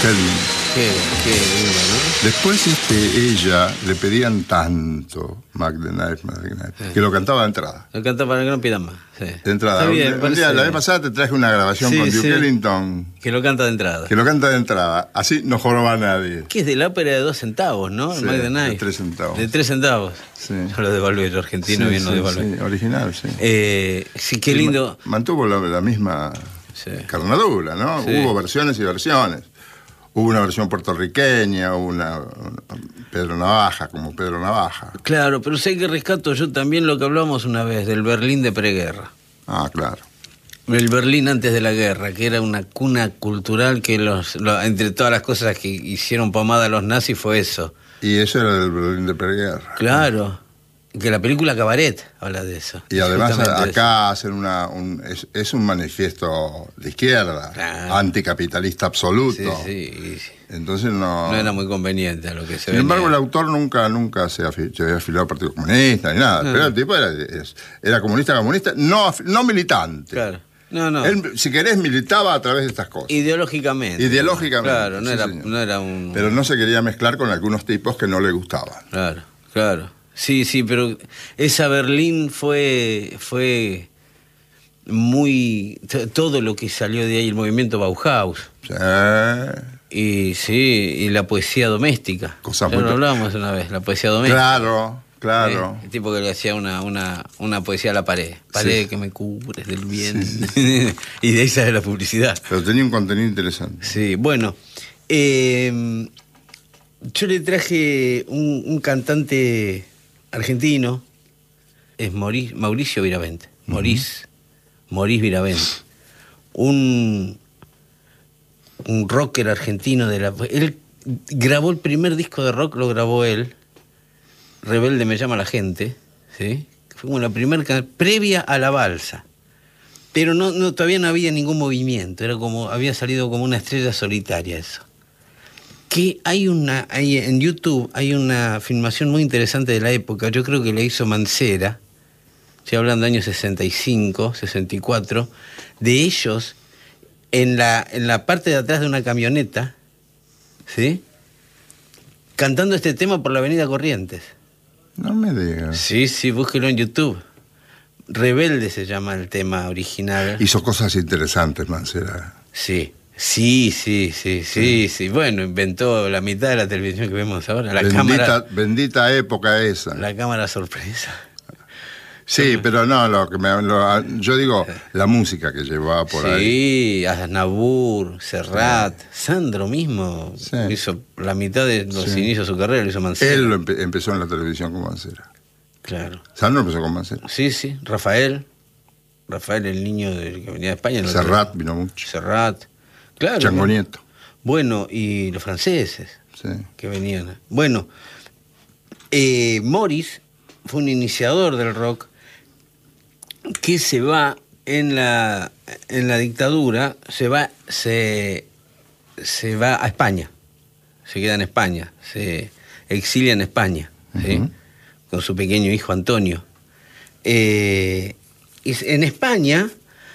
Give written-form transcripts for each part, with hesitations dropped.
lindo. Qué lindo, ¿no? Después ella le pedían tanto Mac the Knife, que lo cantaba de entrada. Lo canta para que no pidan más. Sí. De entrada. Está bien, Un día, la vez pasada te traje una grabación con Duke Ellington. Que lo canta de entrada. Que lo canta de entrada. Así no joroba a nadie. Que es de la ópera de 2 centavos, ¿no? Sí, el Mac the Knife. de 3 centavos. De 3 centavos. Sí. Yo lo devalué, el argentino Sí, bien lo sí, devalué. sí, original, sí. Sí, qué lindo. Mantuvo la misma carnadura, ¿no? Sí. Hubo versiones y versiones. Hubo una versión puertorriqueña, hubo una Pedro Navaja, como Pedro Navaja. Claro, pero sé que rescato yo también lo que hablamos una vez, del Berlín de preguerra. Ah, claro. El Berlín antes de la guerra, que era una cuna cultural que entre todas las cosas que hicieron pomada a los nazis fue eso. Y eso era del Berlín de preguerra. Claro. Que la película Cabaret habla de eso. Y además Justamente acá hacen es un manifiesto de izquierda, claro, anticapitalista absoluto. Sí. Entonces no era muy conveniente a lo que se Sin embargo, el autor nunca se había afiliado al Partido Comunista ni nada. Pero el tipo era comunista, no militante. Claro. No. Él, si querés, militaba a través de estas cosas. Ideológicamente. Claro, no era un... Pero no se quería mezclar con algunos tipos que no le gustaban. Claro. Sí, pero esa Berlín fue muy... Todo lo que salió de ahí, el movimiento Bauhaus. Sí. Y la poesía doméstica. Ya lo hablábamos una vez, la poesía doméstica. Claro. El tipo que le hacía una poesía a la pared. Pared que me cubres del bien. Sí. Y de ahí sale la publicidad. Pero tenía un contenido interesante. Sí, bueno. Yo le traje un cantante argentino, es Mauricio Viravent. Maurice Viravent. Un rocker argentino él grabó el primer disco de rock, lo grabó él. Rebelde me llama la gente, ¿sí? Fue como la primera previa a la balsa. Pero todavía no había ningún movimiento, había salido como una estrella solitaria eso. Que hay en YouTube hay una filmación muy interesante de la época, yo creo que la hizo Mancera, estoy hablando de años 65, 64, de ellos en la parte de atrás de una camioneta, ¿sí? Cantando este tema por la avenida Corrientes. No me digas. Sí, búsquelo en YouTube. Rebelde se llama el tema original. Hizo cosas interesantes, Mancera. Sí. Bueno, inventó la mitad de la televisión que vemos ahora. Bendita época esa. La cámara sorpresa. Sí, pero no, yo digo la música que llevaba por ahí. Sí, Aznavour, Serrat, Sandro mismo hizo la mitad de los inicios de su carrera, lo hizo Mancera. Él empezó en la televisión con Mancera. Claro. Sandro empezó con Mancera. Sí, Rafael, el niño que venía de España. Serrat vino mucho. Serrat. Claro. Chango Nieto. Bueno, y los franceses que venían. Bueno, Morris fue un iniciador del rock que se va en la dictadura, se va a España, se queda en España, se exilia en España, ¿sí? Con su pequeño hijo Antonio. Y en España,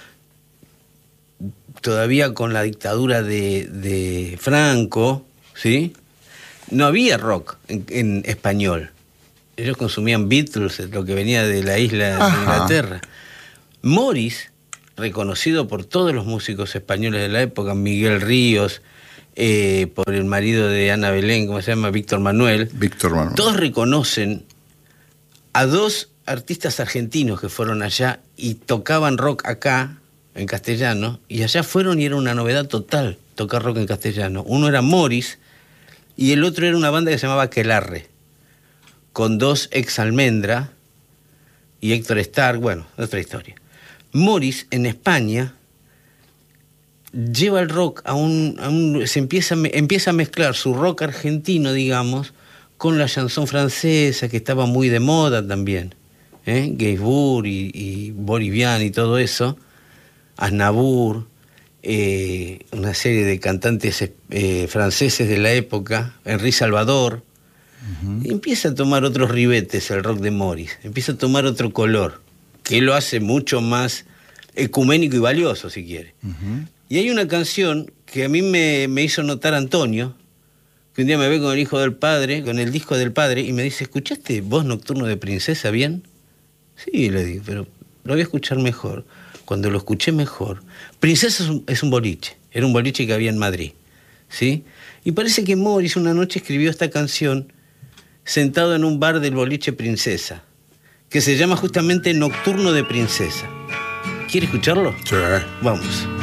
todavía con la dictadura de Franco, ¿sí? No había rock en español. Ellos consumían Beatles, lo que venía de la isla de Inglaterra. Morris, reconocido por todos los músicos españoles de la época, Miguel Ríos, por el marido de Ana Belén, ¿cómo se llama? Víctor Manuel. Todos reconocen a dos artistas argentinos que fueron allá y tocaban rock acá, en castellano, y allá fueron y era una novedad total tocar rock en castellano. Uno era Morris y el otro era una banda que se llamaba Aquelarre, con dos ex Almendra y Héctor Stark, bueno, otra historia. Morris en España lleva el rock empieza a mezclar su rock argentino, digamos, con la chanson francesa, que estaba muy de moda también, Gainsbourg y Boris Vian y todo eso, Aznavour, una serie de cantantes franceses de la época, Henri Salvador. Y empieza a tomar otros ribetes el rock de Morris, empieza a tomar otro color, que lo hace mucho más ecuménico y valioso, si quiere. Y hay una canción que a mí me hizo notar Antonio, que un día me ve con el hijo del padre, con el disco del padre, y me dice, ¿escuchaste Voz Nocturno de Princesa bien? Sí, le digo, pero lo voy a escuchar mejor. Cuando lo escuché mejor. Princesa es un boliche, era un boliche que había en Madrid, ¿sí? Y parece que Morris una noche escribió esta canción sentado en un bar del boliche Princesa, que se llama justamente Nocturno de Princesa. ¿Quiere escucharlo? Sí. Vamos.